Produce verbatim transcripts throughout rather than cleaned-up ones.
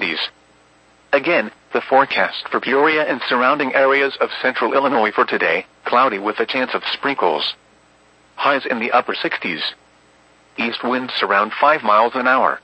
fifties. Again, the forecast for Peoria and surrounding areas of central Illinois for today, cloudy with a chance of sprinkles. Highs in the upper sixties. East winds around five miles an hour.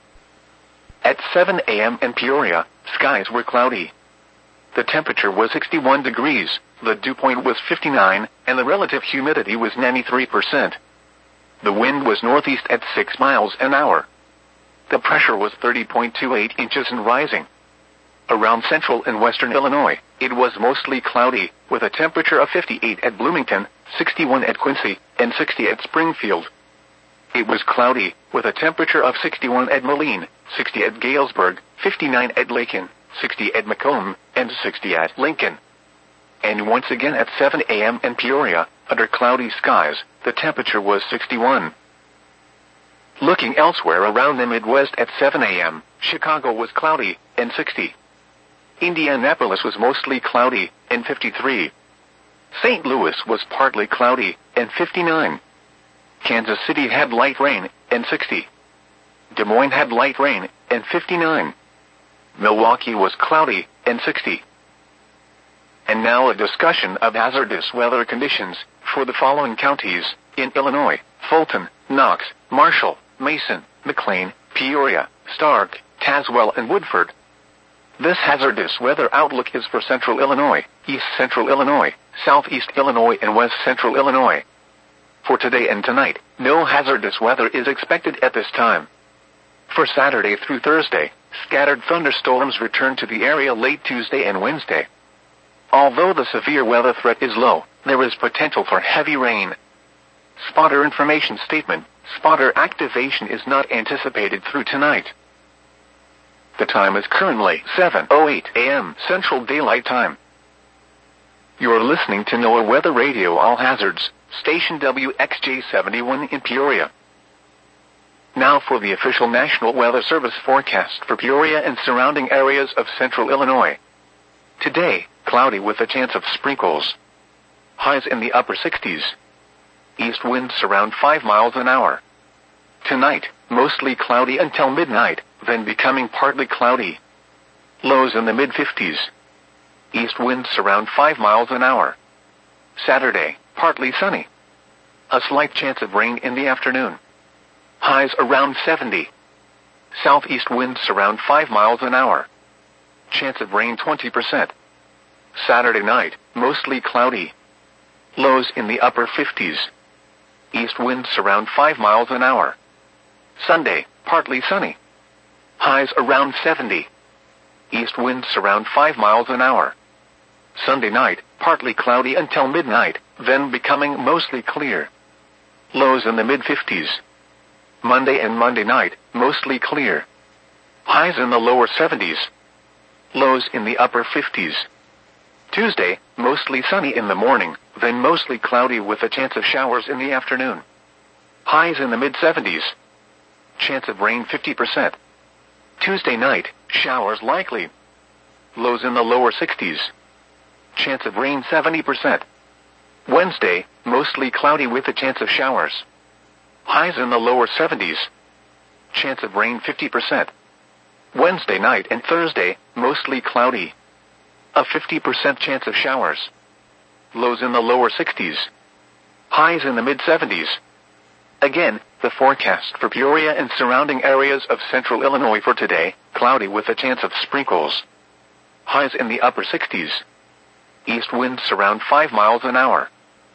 At seven a m in Peoria, skies were cloudy. The temperature was sixty-one degrees, the dew point was fifty-nine, and the relative humidity was ninety-three percent. The wind was northeast at six miles an hour. The pressure was thirty point two eight inches and rising. Around central and western Illinois, it was mostly cloudy, with a temperature of fifty-eight at Bloomington, sixty-one at Quincy, and sixty at Springfield. It was cloudy, with a temperature of sixty-one at Moline, sixty at Galesburg, fifty-nine at Lakin, sixty at Macomb, and sixty at Lincoln. And once again at seven a m in Peoria, under cloudy skies, the temperature was sixty-one. Looking elsewhere around the Midwest at seven a m, Chicago was cloudy, and sixty. Indianapolis was mostly cloudy, and fifty-three. Saint Louis was partly cloudy, and fifty-nine. Kansas City had light rain, and sixty. Des Moines had light rain, and fifty-nine. Milwaukee was cloudy, and sixty. And now a discussion of hazardous weather conditions for the following counties in Illinois: Fulton, Knox, Marshall, Mason, McLean, Peoria, Stark, Tazewell, and Woodford. This hazardous weather outlook is for central Illinois, east central Illinois, southeast Illinois, and west central Illinois. For today and tonight, no hazardous weather is expected at this time. For Saturday through Thursday, scattered thunderstorms return to the area late Tuesday and Wednesday. Although the severe weather threat is low, there is potential for heavy rain. Spotter information statement: spotter activation is not anticipated through tonight. The time is currently seven oh eight a m Central Daylight Time. You are listening to NOAA Weather Radio All Hazards, station W X J seventy-one in Peoria. Now for the official National Weather Service forecast for Peoria and surrounding areas of central Illinois. Today, cloudy with a chance of sprinkles. Highs in the upper sixties. East winds around five miles an hour. Tonight, mostly cloudy until midnight, then becoming partly cloudy. Lows in the mid-fifties. East winds around five miles an hour. Saturday, partly sunny. A slight chance of rain in the afternoon. Highs around seventy. Southeast winds around five miles an hour. Chance of rain twenty percent. Saturday night, mostly cloudy. Lows in the upper fifties. East winds around five miles an hour. Sunday, partly sunny. Highs around seventy. East winds around five miles an hour. Sunday night, partly cloudy until midnight, then becoming mostly clear. Lows in the mid-fifties. Monday and Monday night, mostly clear. Highs in the lower seventies. Lows in the upper fifties. Tuesday, mostly sunny in the morning, then mostly cloudy with a chance of showers in the afternoon. Highs in the mid-seventies. Chance of rain fifty percent. Tuesday night, showers likely. Lows in the lower sixties. Chance of rain seventy percent. Wednesday, mostly cloudy with a chance of showers. Highs in the lower seventies. Chance of rain fifty percent. Wednesday night and Thursday, mostly cloudy. A fifty percent chance of showers. Lows in the lower sixties. Highs in the mid-seventies. Again, the forecast for Peoria and surrounding areas of central Illinois for today, cloudy with a chance of sprinkles. Highs in the upper sixties. East winds around five miles an hour.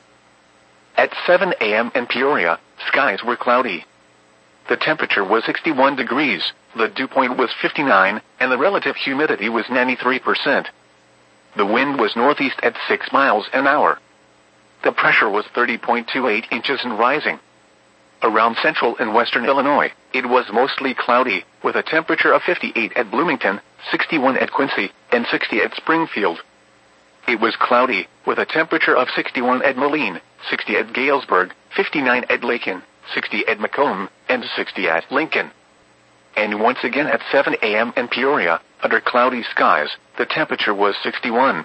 At seven a m in Peoria, skies were cloudy. The temperature was sixty-one degrees, the dew point was fifty-nine, and the relative humidity was ninety-three percent. The wind was northeast at six miles an hour. The pressure was thirty point two eight inches and rising. Around central and western Illinois, it was mostly cloudy, with a temperature of fifty-eight at Bloomington, sixty-one at Quincy, and sixty at Springfield. It was cloudy, with a temperature of sixty-one at Moline, sixty at Galesburg, fifty-nine at Lakin, sixty at Macomb, and sixty at Lincoln. And once again at seven a m in Peoria, under cloudy skies, the temperature was sixty-one.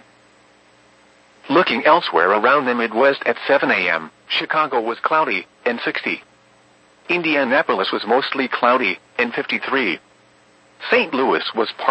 Looking elsewhere around the Midwest at seven a m, Chicago was cloudy, and sixty. Indianapolis was mostly cloudy, and fifty-three. Saint Louis was partly